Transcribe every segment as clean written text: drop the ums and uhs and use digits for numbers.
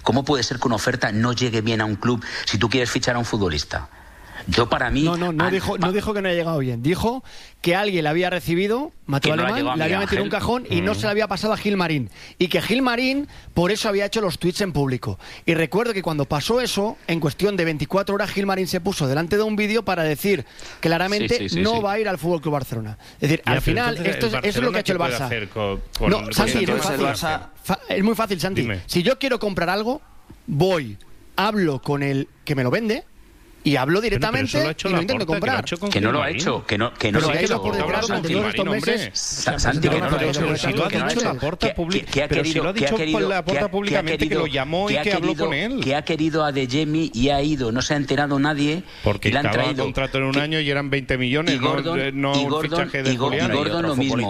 ¿Cómo puede ser que una oferta no llegue bien a un club si tú quieres fichar a un futbolista? Yo, para mí... No dijo que no haya llegado bien. Dijo que alguien la había recibido, Mateo Alemán, la había metido en un cajón y no se la había pasado a Gil Marín. Y que Gil Marín, por eso había hecho los tweets en público. Y recuerdo que cuando pasó eso, en cuestión de 24 horas, Gil Marín se puso delante de un vídeo para decir claramente no va a ir al FC Barcelona. Es decir, al final, eso es lo que ha hecho el Barça. Santi, es muy fácil, Santi. Dime. Si yo quiero comprar algo, voy, hablo con el que me lo vende, y hablo directamente y lo intento comprar. Que no lo ha hecho, que no lo ha hecho. Por detrás durante todos estos meses. Santi, que no lo ha hecho. Si lo ha dicho Laporta públicamente, que lo llamó y que habló con él. Que ha querido a De Jemi y ha ido, no se ha enterado nadie. Porque le han traído contrato en un año y eran 20 millones, no un fichaje de Julián. Y Gordon lo mismo.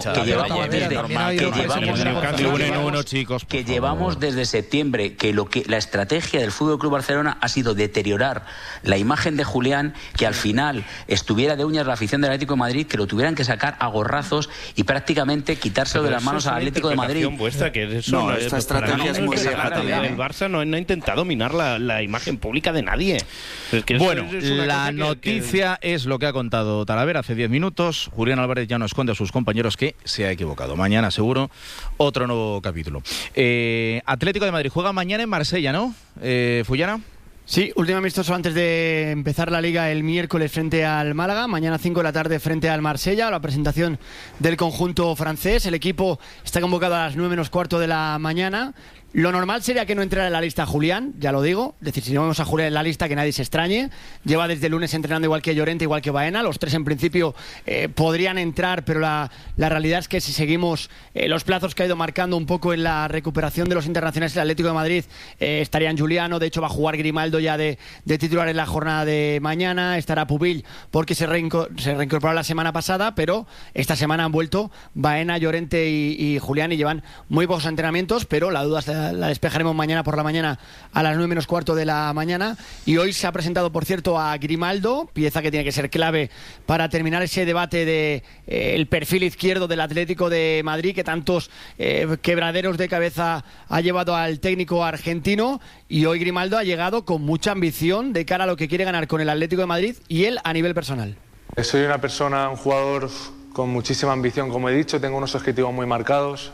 Que llevamos desde septiembre que la estrategia del FC Barcelona ha sido deteriorar la imagen de Julián, que al final estuviera de uñas la afición del Atlético de Madrid, que lo tuvieran que sacar a gorrazos y prácticamente quitárselo de las manos al Atlético de Madrid. Vuestra, que eso esta estrategia es muy clara. El Barça no ha intentado dominar la imagen pública de nadie. Bueno, la noticia es lo que ha contado Talavera hace 10 minutos. Julián Álvarez ya nos cuenta a sus compañeros que se ha equivocado. Mañana seguro otro nuevo capítulo. Atlético de Madrid juega mañana en Marsella, ¿no? Fullana. Sí, último amistoso antes de empezar la Liga el miércoles frente al Málaga, mañana 5 de la tarde frente al Marsella, la presentación del conjunto francés. El equipo está convocado a las 9 menos cuarto de la mañana. Lo normal sería que no entrara en la lista Julián, ya lo digo. Es decir, si no vemos a Julián en la lista, que nadie se extrañe. Lleva desde el lunes entrenando igual que Llorente, igual que Baena. Los tres en principio podrían entrar, pero la realidad es que si seguimos los plazos que ha ido marcando un poco en la recuperación de los internacionales del Atlético de Madrid, estarían Juliano. De hecho, va a jugar Grimaldo ya de titular en la jornada de mañana. Estará Pubil porque se reincorporó la semana pasada, pero esta semana han vuelto Baena, Llorente y Julián, y llevan muy pocos entrenamientos, pero la duda la despejaremos mañana por la mañana a las 9 menos cuarto de la mañana. Y hoy se ha presentado, por cierto, a Grimaldo, pieza que tiene que ser clave para terminar ese debate de el perfil izquierdo del Atlético de Madrid, que tantos quebraderos de cabeza ha llevado al técnico argentino. Y hoy Grimaldo ha llegado con mucha ambición de cara a lo que quiere ganar con el Atlético de Madrid y él a nivel personal. Soy una persona, un jugador con muchísima ambición, como he dicho. Tengo unos objetivos muy marcados.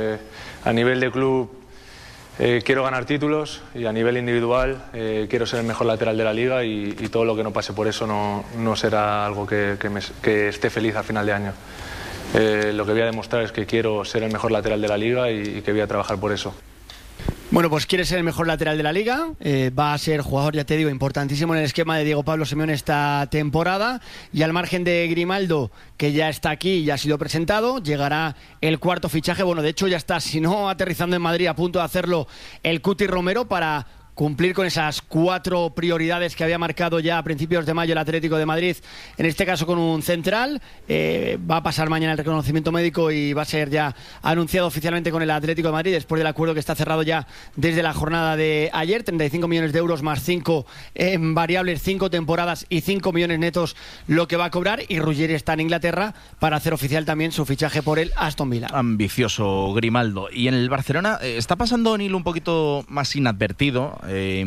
A nivel de club quiero ganar títulos, y a nivel individual quiero ser el mejor lateral de la liga, y todo lo que no pase por eso no será algo que esté feliz al final de año. Lo que voy a demostrar es que quiero ser el mejor lateral de la liga y que voy a trabajar por eso. Bueno, pues quiere ser el mejor lateral de la Liga, va a ser jugador, ya te digo, importantísimo en el esquema de Diego Pablo Simeone esta temporada, y al margen de Grimaldo, que ya está aquí y ya ha sido presentado, llegará el cuarto fichaje. Bueno, de hecho ya está, si no aterrizando en Madrid, a punto de hacerlo el Cuti Romero, para cumplir con esas 4 prioridades que había marcado ya a principios de mayo el Atlético de Madrid, en este caso con un central. Va a pasar mañana el reconocimiento médico y va a ser ya anunciado oficialmente con el Atlético de Madrid, después del acuerdo que está cerrado ya desde la jornada de ayer. 35 millones de euros más 5 en variables, 5 temporadas y 5 millones netos lo que va a cobrar. Y Ruggeri está en Inglaterra para hacer oficial también su fichaje por el Aston Villa. Ambicioso Grimaldo. Y en el Barcelona está pasando, O'Neill, un poquito más inadvertido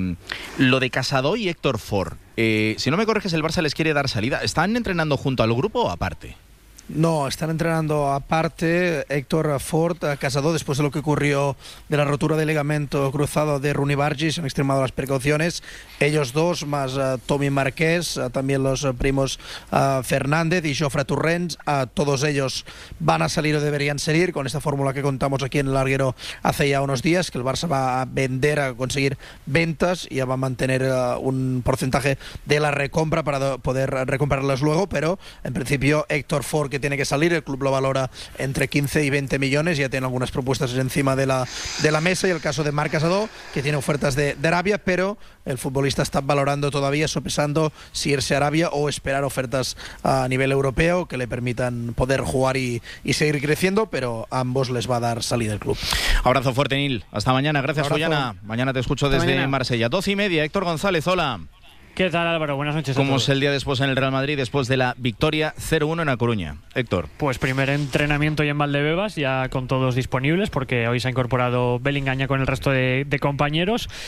lo de Casado y Héctor Ford. Si no me corriges, el Barça les quiere dar salida. ¿Están entrenando junto al grupo o aparte? No, están entrenando aparte. Héctor Ford, Casado, después de lo que ocurrió de la rotura del ligamento cruzado de Rooney Bargi, se han extremado las precauciones. Ellos dos, más Tommy Marqués, también los primos Fernández y Jofre Torrents, todos ellos van a salir o deberían salir con esta fórmula que contamos aquí en el larguero hace ya unos días, que el Barça va a vender, a conseguir ventas, y ya va a mantener un porcentaje de la recompra para poder recomprarlas luego, pero en principio Héctor Ford, que tiene que salir, el club lo valora entre 15 y 20 millones, ya tiene algunas propuestas encima de la mesa, y el caso de Marc Casado, que tiene ofertas de Arabia, pero el futbolista está valorando todavía, sopesando si irse a Arabia o esperar ofertas a nivel europeo que le permitan poder jugar y seguir creciendo, pero a ambos les va a dar salida el club. Abrazo fuerte, Nil. Hasta mañana. Gracias, Fullana. Mañana te escucho desde Marsella. 12:30. Héctor González, hola. ¿Qué tal, Álvaro? Buenas noches a todos. ¿Cómo es el día después en el Real Madrid, después de la victoria 0-1 en A Coruña? Héctor. Pues primer entrenamiento y en Valdebebas, ya con todos disponibles, porque hoy se ha incorporado Bellingham ya con el resto de compañeros.